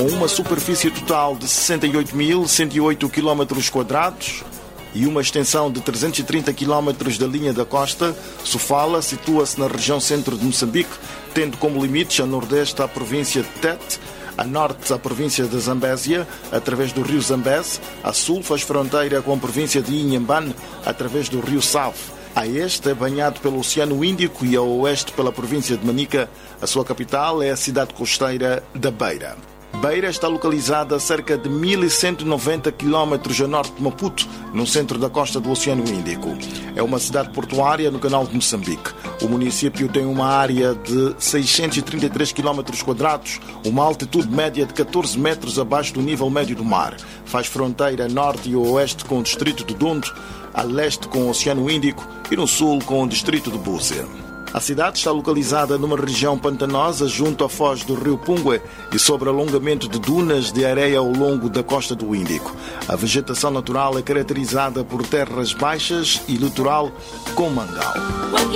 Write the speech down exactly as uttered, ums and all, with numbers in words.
com uma superfície total de sessenta e oito mil cento e oito quilómetros quadrados e uma extensão de trezentos e trinta quilómetros da linha da costa, Sofala situa-se na região centro de Moçambique, tendo como limites a nordeste a província de Tete, a norte a província de Zambésia, através do rio Zambeze, a sul faz fronteira com a província de Inhambane, através do rio Save. A este é banhado pelo Oceano Índico e a oeste pela província de Manica. A sua capital é a cidade costeira da Beira. Beira está localizada a cerca de mil cento e noventa quilómetros a norte de Maputo, no centro da costa do Oceano Índico. É uma cidade portuária no canal de Moçambique. O município tem uma área de seiscentos e trinta e três quilómetros quadrados, uma altitude média de catorze metros abaixo do nível médio do mar. Faz fronteira norte e oeste com o distrito de Dondo, a leste com o Oceano Índico e no sul com o distrito de Búzia. A cidade está localizada numa região pantanosa junto à foz do rio Pungue e sobre alongamento de dunas de areia ao longo da costa do Índico. A vegetação natural é caracterizada por terras baixas e litoral com mangal.